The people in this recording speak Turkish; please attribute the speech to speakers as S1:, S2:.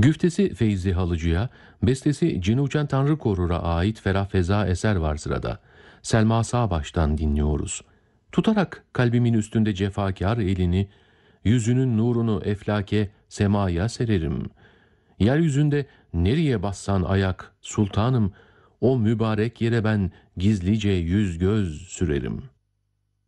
S1: Güftesi Feyzi Halıcı'ya, bestesi Cinuçen Tanrı Korur'a ait Ferah Feza eser var sırada. Selma Sağbaş'tan dinliyoruz. Tutarak kalbimin üstünde cefakar elini, yüzünün nurunu eflake, semaya sererim. Yeryüzünde nereye bassan ayak, sultanım, o mübarek yere ben gizlice yüz göz sürerim.''